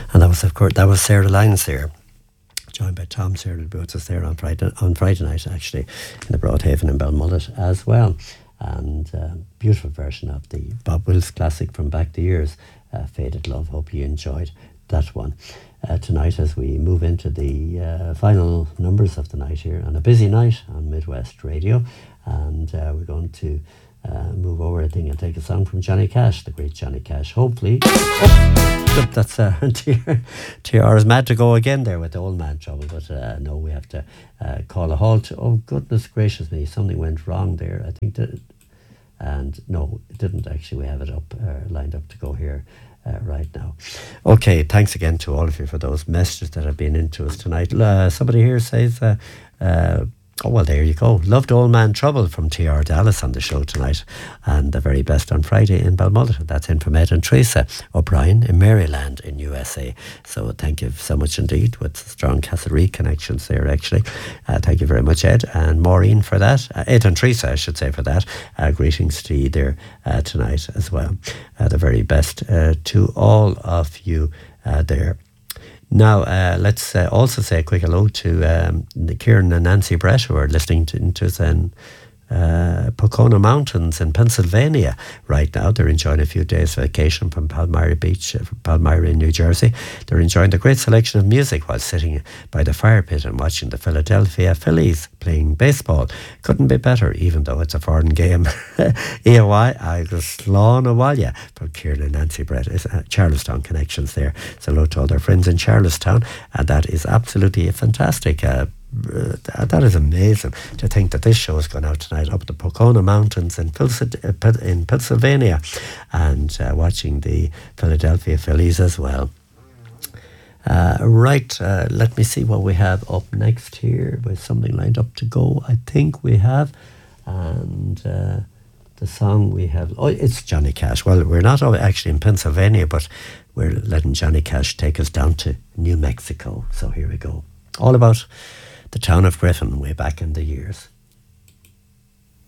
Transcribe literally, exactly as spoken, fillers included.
And that was, of course, that was Sarah Lyons there, joined by Tom Sarah Boots us there on Friday, on Friday night, actually, in the Broadhaven in Balmullet as well. And uh, beautiful version of the Bob Wills classic from back the years, uh, Faded Love. Hope you enjoyed that one. Uh, tonight, as we move into the uh, final numbers of the night here, on a busy night on Midwest Radio, and uh, we're going to uh, move over, I think, and take a song from Johnny Cash, the great Johnny Cash. Hopefully, oh, that's uh, T R is mad to go again there with the old man trouble, but uh, no, we have to uh, call a halt. Oh goodness gracious me, something went wrong there. I think that, and no, it didn't actually. We have it up, uh, lined up to go here. Uh, right now. Okay, thanks again to all of you for those messages that have been into us tonight. Uh, somebody here says, uh, uh, oh, well, there you go. Loved Old Man Trouble from T R Dallas on the show tonight. And the very best on Friday in Balmullet. That's in from Ed and Teresa O'Brien in Maryland in U S A. So thank you so much indeed, with strong Castlereagh connections there, actually. Uh, thank you very much, Ed and Maureen, for that. Uh, Ed and Teresa, I should say, for that. Uh, greetings to you there uh, tonight as well. Uh, the very best uh, to all of you uh, there. Now, uh, let's uh, also say a quick hello to um, Kieran and Nancy Brett, who are listening to, to us in uh, Pocono Mountains in Pennsylvania right now. They're enjoying a few days vacation from Palmyra Beach, uh, from Palmyra in New Jersey. They're enjoying the great selection of music while sitting by the fire pit and watching the Philadelphia Phillies playing baseball. Couldn't be better, even though it's a foreign game. E O I, agus slán a bhaile from Kieran and Nancy Brett. Is uh, Charlestown connections there. So hello to all their friends in Charlestown, and that is absolutely fantastic. Uh, uh, that is amazing to think that this show is going out tonight up the Pocono Mountains in, Pils- in Pennsylvania, and uh, watching the Philadelphia Phillies as well. Uh, right, uh, let me see what we have up next here. With something lined up to go, I think we have. And uh, the song we have, oh, it's Johnny Cash. Well, we're not actually in Pennsylvania, but we're letting Johnny Cash take us down to New Mexico. So here we go. All about the town of Griffin way back in the years.